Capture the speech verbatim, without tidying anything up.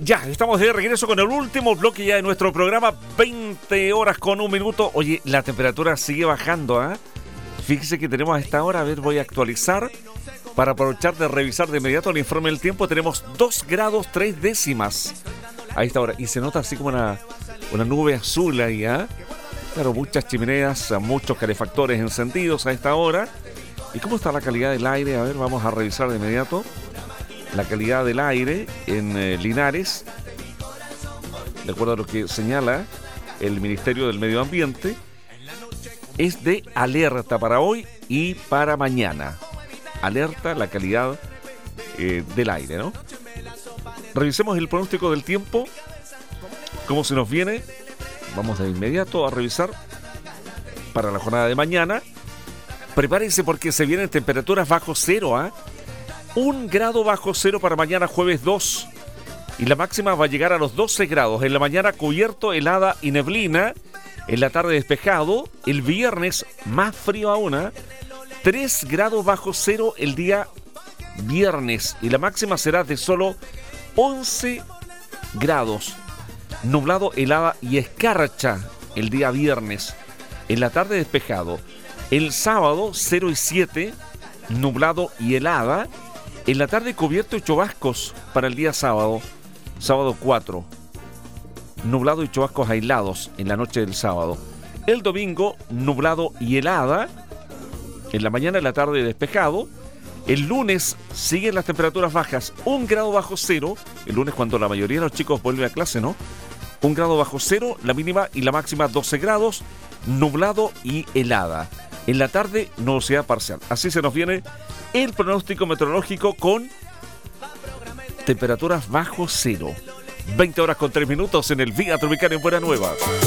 Ya, estamos de regreso con el último bloque ya de nuestro programa, veinte horas con un minuto. Oye, la temperatura sigue bajando, ¿ah? ¿eh? Fíjese que tenemos a esta hora, a ver, voy a actualizar para aprovechar de revisar de inmediato el informe del tiempo. Tenemos dos grados tres décimas a esta hora y se nota así como una, una nube azul ahí, ¿ah? ¿eh? Claro, muchas chimeneas, muchos calefactores encendidos a esta hora. ¿Y cómo está la calidad del aire? A ver, vamos a revisar de inmediato. La calidad del aire en eh, Linares, de acuerdo a lo que señala el Ministerio del Medio Ambiente, es de alerta para hoy y para mañana. Alerta la calidad eh, del aire, ¿no? Revisemos el pronóstico del tiempo, cómo se nos viene. Vamos de inmediato a revisar para la jornada de mañana. Prepárense porque se vienen temperaturas bajo cero, ¿ah? ¿eh? Un grado bajo cero para mañana jueves dos. Y la máxima va a llegar a los doce grados. En la mañana cubierto, helada y neblina. En la tarde despejado. El viernes más frío aún, ¿eh? tres grados bajo cero el día viernes. Y la máxima será de solo once grados. Nublado, helada y escarcha el día viernes. En la tarde despejado. El sábado cero y siete. Nublado y helada. En la tarde cubierto y chubascos para el día sábado. Sábado cuatro. Nublado y chubascos aislados en la noche del sábado. El domingo nublado y helada. En la mañana y la tarde despejado. El lunes siguen las temperaturas bajas. Un grado bajo cero. El lunes cuando la mayoría de los chicos vuelven a clase, ¿no? Un grado bajo cero. La mínima y la máxima doce grados. Nublado y helada. En la tarde nubosidad parcial. Así se nos viene el pronóstico meteorológico con temperaturas bajo cero. veinte horas con tres minutos en el Vía Tropical en Buena Nueva.